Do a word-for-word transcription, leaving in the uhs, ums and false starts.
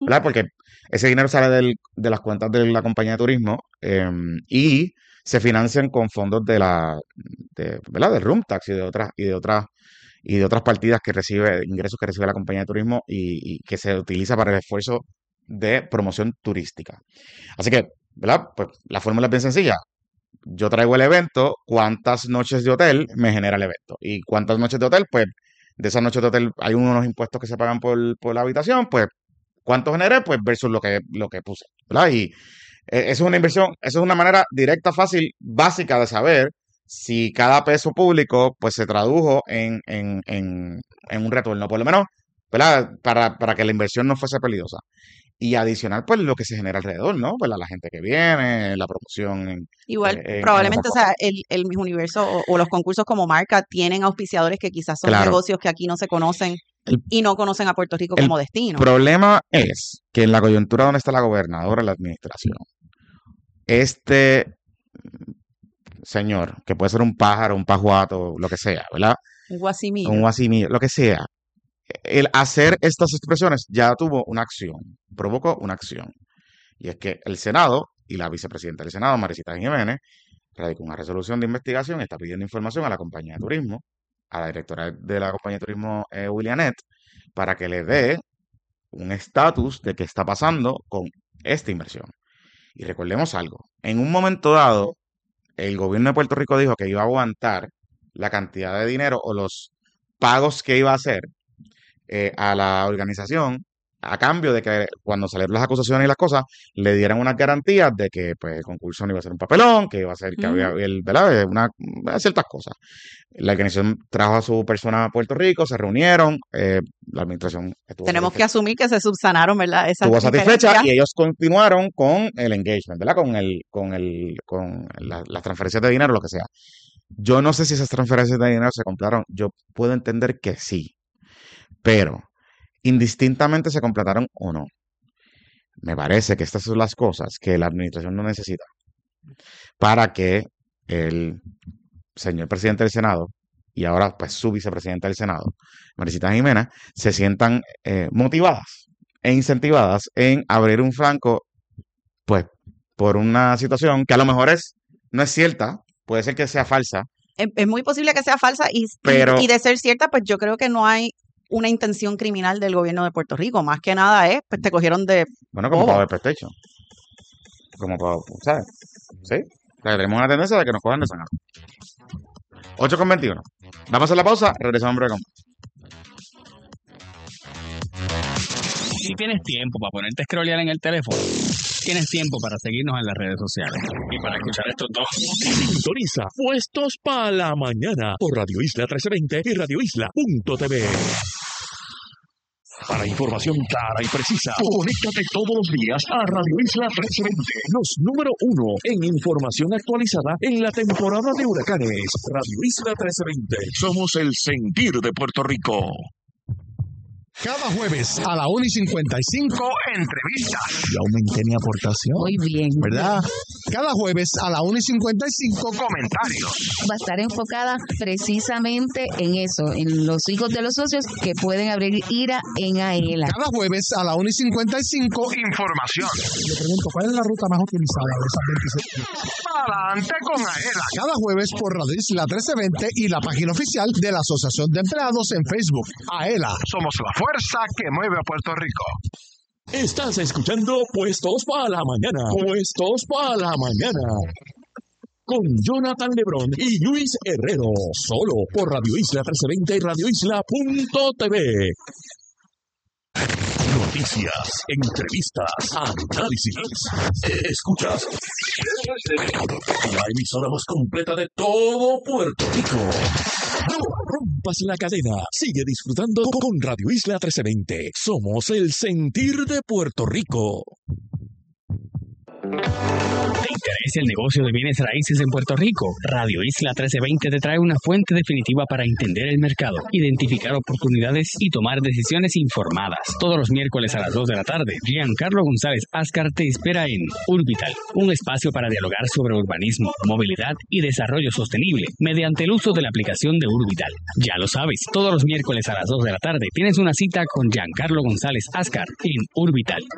¿verdad? Porque ese dinero sale del, de las cuentas de la compañía de turismo eh, y se financian con fondos de la, de, ¿verdad? De room tax y de otras, y de otras, y de otras partidas que recibe, ingresos que recibe la compañía de turismo y, y que se utiliza para el esfuerzo de promoción turística. Así que, ¿verdad? Pues la fórmula es bien sencilla. Yo traigo el evento, ¿cuántas noches de hotel me genera el evento? ¿Y cuántas noches de hotel? Pues de esas noches de hotel hay unos impuestos que se pagan por, por la habitación, pues ¿cuánto generé? Pues versus lo que, lo que puse, ¿verdad? Y eh, eso es una inversión, eso es una manera directa, fácil, básica de saber si cada peso público pues se tradujo en, en, en, en un retorno, por lo menos, ¿verdad? Para, para que la inversión no fuese peligrosa. Y adicional, pues lo que se genera alrededor, ¿no? Pues la, la gente que viene, la promoción en, Igual, eh, en, en probablemente, o otras sea, cosas. el, el Miss Universo o, o los concursos como marca tienen auspiciadores que quizás son Claro, negocios que aquí no se conocen el, y no conocen a Puerto Rico el como destino. problema es que en la coyuntura donde está la gobernadora, la administración, este señor, que puede ser un pájaro, un pajuato, lo que sea, ¿verdad? Un Un guasimillo. guasimillo, lo que sea. El hacer estas expresiones ya tuvo una acción, provocó una acción. Y es que el Senado y la vicepresidenta del Senado, Maricita Jiménez, radicó una resolución de investigación y está pidiendo información a la compañía de turismo, a la directora de la compañía de turismo, eh, Willianet, para que le dé un estatus de qué está pasando con esta inversión. Y recordemos algo, en un momento dado, el gobierno de Puerto Rico dijo que iba a aguantar la cantidad de dinero o los pagos que iba a hacer eh, a la organización a cambio de que cuando salieron las acusaciones y las cosas, le dieran unas garantías de que pues, el concurso no iba a ser un papelón, que iba a ser, que había, Ujú. el, ¿verdad? Una, ciertas cosas. La organización trajo a su persona a Puerto Rico, se reunieron, eh, la administración estuvo Tenemos que satisfecha, asumir que se subsanaron, ¿verdad? Esas estuvo satisfecha diferencias. y ellos continuaron con el engagement, ¿verdad? Con el, con el, con la- las transferencias de dinero, lo que sea. Yo no sé si esas transferencias de dinero se compraron. Yo puedo entender que sí, pero indistintamente se completaron o no. Me parece que estas son las cosas que la administración no necesita para que el señor presidente del Senado y ahora pues su vicepresidenta del Senado, Maricita Jiménez, se sientan eh, motivadas e incentivadas en abrir un flanco, pues, por una situación que a lo mejor es, no es cierta, puede ser que sea falsa, Es, es muy posible que sea falsa y, y, pero y de ser cierta, pues yo creo que no hay una intención criminal del gobierno de Puerto Rico. Más que nada es, pues te cogieron de bueno, como para bobo. ver PlayStation, como para, ¿sabes? ¿Sí? O sea, tenemos una tendencia de que nos cojan de sangrado. ocho con veintiuno. Vamos a hacer la pausa, regresamos en breve con Si tienes tiempo para ponerte a scrollear en el teléfono, tienes tiempo para seguirnos en las redes sociales y para escuchar estos dos. Sintoniza Puestos para la Mañana por Radio Isla trece veinte y radio isla punto t v. Para información clara y precisa, conéctate todos los días a Radio Isla trece veinte, los número uno en información actualizada en la temporada de huracanes. Radio Isla trece veinte, somos el sentir de Puerto Rico. Cada jueves a la una y cincuenta y cinco, entrevistas. Yo aumenté mi aportación. Muy bien. ¿Verdad? Cada jueves a la una y cincuenta y cinco, comentarios. Va a estar enfocada precisamente en eso, en los hijos de los socios que pueden abrir IRA en AELA. Cada jueves a la una y cincuenta y cinco, información. Le pregunto, ¿cuál es la ruta más utilizada de esas veintiséis? Adelante con AELA. Cada jueves por Radio Isla trece veinte y la página oficial de la Asociación de Empleados en Facebook. AELA. Somos la fuerza que mueve a Puerto Rico. Estás escuchando Puestos para la Mañana. Puestos para la Mañana. Con Jonathan Lebrón y Luis Herrero. Solo por Radio Isla trece veinte y radio isla punto t v. Noticias, entrevistas, análisis. Escuchas. La emisora más completa de todo Puerto Rico. No rompas la cadena. Sigue disfrutando con Radio Isla trece veinte. Somos el sentir de Puerto Rico. ¿Te interesa el negocio de bienes raíces en Puerto Rico? Radio Isla trece veinte te trae una fuente definitiva para entender el mercado, identificar oportunidades y tomar decisiones informadas. Todos los miércoles a las dos de la tarde, Giancarlo González Ascar te espera en Urbital, un espacio para dialogar sobre urbanismo, movilidad y desarrollo sostenible mediante el uso de la aplicación de Urbital. Ya lo sabes, todos los miércoles a las dos de la tarde tienes una cita con Giancarlo González Ascar en Urbital.